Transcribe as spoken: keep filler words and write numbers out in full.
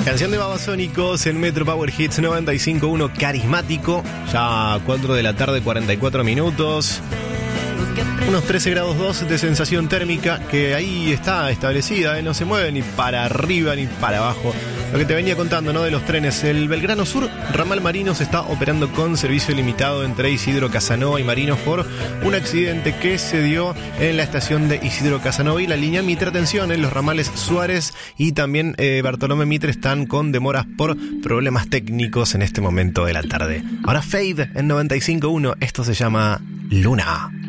Canción de Babasónicos en Metro Power Hits noventa y cinco punto uno, Carismático. Ya cuatro de la tarde, cuarenta y cuatro minutos. Unos trece grados dos de sensación térmica, que ahí está establecida, ¿eh? No se mueve ni para arriba ni para abajo. Lo que te venía contando, ¿no?, de los trenes. El Belgrano Sur, ramal Marinos, está operando con servicio limitado entre Isidro Casanova y Marinos por un accidente que se dio en la estación de Isidro Casanova y la línea Mitre. Atención, en los ramales Suárez y también eh, Bartolomé Mitre están con demoras por problemas técnicos en este momento de la tarde. Ahora Fade en noventa y cinco punto uno, esto se llama Luna.